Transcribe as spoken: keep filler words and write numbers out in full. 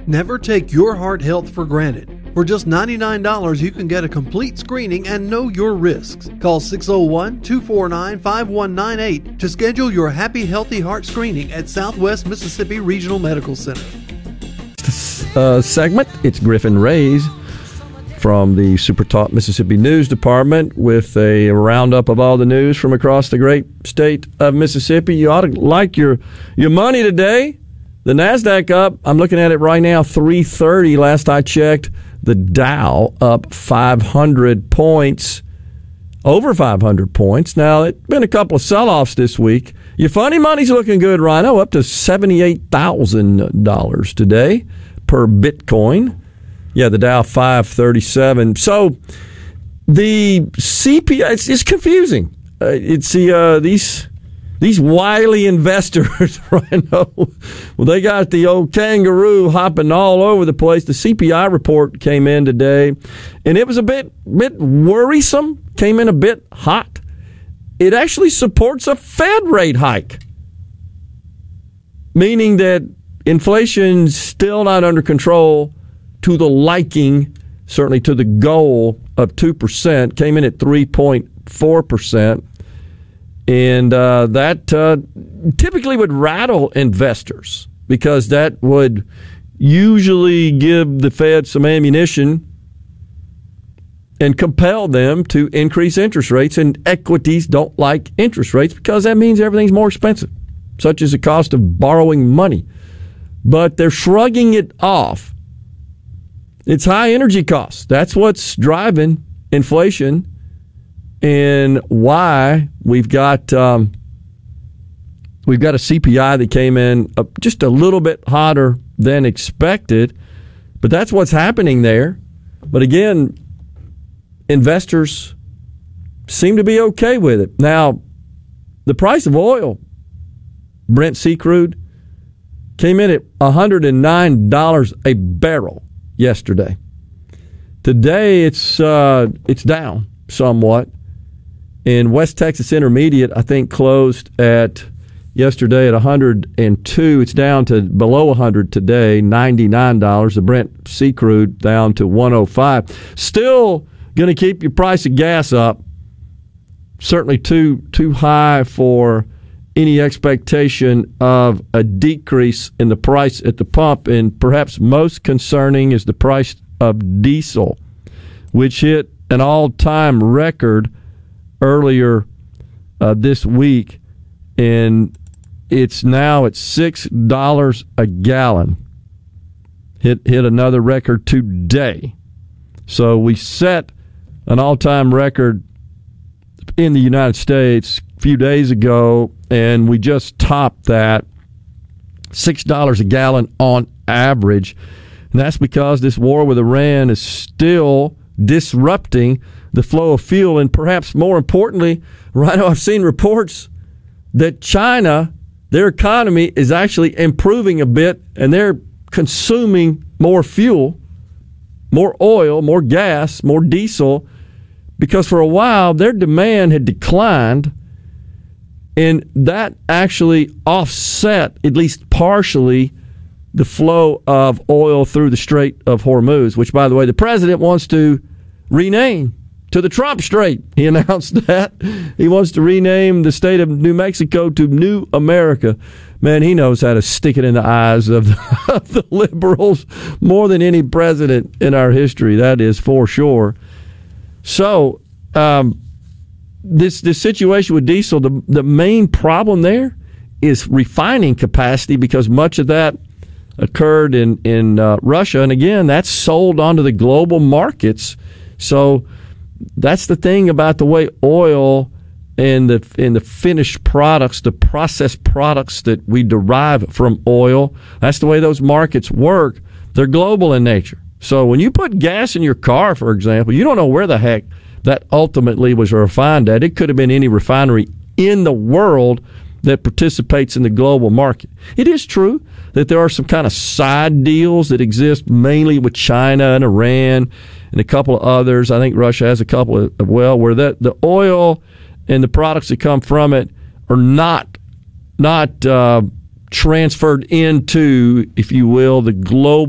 Never take your heart health for granted. For just ninety-nine dollars, you can get a complete screening and know your risks. Call six oh one, two four nine, five one nine eight to schedule your Happy Healthy Heart screening at Southwest Mississippi Regional Medical Center. Uh, segment, it's Griffin Rays from the Super Talk Mississippi News Department with a roundup of all the news from across the great state of Mississippi. You ought to like your, your money today. The NASDAQ up, I'm looking at it right now, three thirty last I checked. The Dow up five hundred points, over five hundred points. Now, it's been a couple of sell-offs this week. Your funny money's looking good, Rhino, up to seventy-eight thousand dollars today per Bitcoin. Yeah, the Dow five thirty-seven. So the C P I, it's, it's confusing. Uh, it's the uh, these these wily investors, Rhino. Well, they got the old kangaroo hopping all over the place. The C P I report came in today, and it was a bit bit worrisome. Came in a bit hot. It actually supports a Fed rate hike, meaning that inflation's still not under control to the liking, certainly to the goal of two percent. Came in at three point four percent. And uh, that uh, typically would rattle investors because that would usually give the Fed some ammunition and compel them to increase interest rates. And equities don't like interest rates because that means everything's more expensive, such as the cost of borrowing money. But they're shrugging it off. It's high energy costs. That's what's driving inflation. And why we've got um, we've got a C P I that came in uh, just a little bit hotter than expected, but that's what's happening there. But again, investors seem to be okay with it. Now, the price of oil, Brent C crude, came in at one hundred nine dollars a barrel yesterday. Today, it's uh, it's down somewhat. In West Texas Intermediate, I think closed at yesterday at one hundred two. It's down to below one hundred today, ninety-nine dollars. The Brent C crude down to one oh five. Still going to keep your price of gas up. Certainly too too high for any expectation of a decrease in the price at the pump. And perhaps most concerning is the price of diesel, which hit an all-time record earlier uh, this week, and it's now at six dollars a gallon. Hit hit another record today. So we set an all-time record in the United States a few days ago, and we just topped that, six dollars a gallon on average. And that's because this war with Iran is still disrupting the flow of fuel. And perhaps more importantly, Rhino, I've seen reports that China, their economy is actually improving a bit, and they're consuming more fuel, more oil, more gas, more diesel, because for a while their demand had declined, and that actually offset, at least partially, the flow of oil through the Strait of Hormuz, which, by the way, the president wants to rename to the Trump Strait. He announced that. He wants to rename the state of New Mexico to New America. Man, he knows how to stick it in the eyes of the, of the liberals more than any president in our history. That is for sure. So, um, this this situation with diesel, the, the main problem there is refining capacity, because much of that occurred in, in uh, Russia. And again, that's sold onto the global markets. So that's the thing about the way oil and the and the finished products, the processed products that we derive from oil, that's the way those markets work. They're global in nature. So when you put gas in your car, for example, you don't know where the heck that ultimately was refined at. It could have been any refinery in the world that participates in the global market. It is true that there are some kind of side deals that exist mainly with China and Iran and a couple of others. I think Russia has a couple of, well, where that the oil and the products that come from it are not not uh, transferred into, if you will, the global